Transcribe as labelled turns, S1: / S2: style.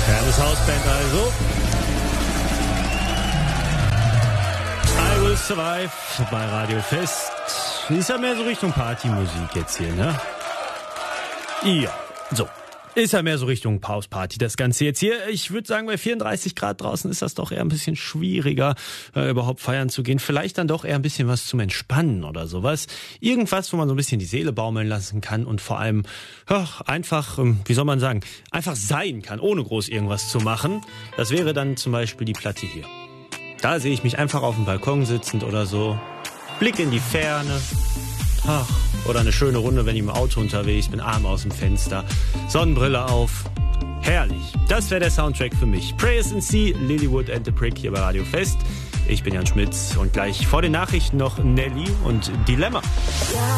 S1: Hermes Hausband also. I Will Survive bei Radio Fest. Ist ja mehr so Richtung Partymusik jetzt hier, ne? Ja, so. Ist ja mehr so Richtung Party das Ganze jetzt hier. Ich würde sagen, bei 34 Grad draußen ist das doch eher ein bisschen schwieriger, überhaupt feiern zu gehen. Vielleicht dann doch eher ein bisschen was zum Entspannen oder sowas. Irgendwas, wo man so ein bisschen die Seele baumeln lassen kann und vor allem einfach, wie soll man sagen, einfach sein kann, ohne groß irgendwas zu machen. Das wäre dann zum Beispiel die Platte hier. Da sehe ich mich einfach auf dem Balkon sitzend oder so. Blick in die Ferne. Oder eine schöne Runde, wenn ich im Auto unterwegs bin, Arm aus dem Fenster, Sonnenbrille auf. Herrlich. Das wäre der Soundtrack für mich. Prayers in Sea, Lilywood and the Prick hier bei Radio Fest. Ich bin Jan Schmitz und gleich vor den Nachrichten noch Nelly und Dilemma.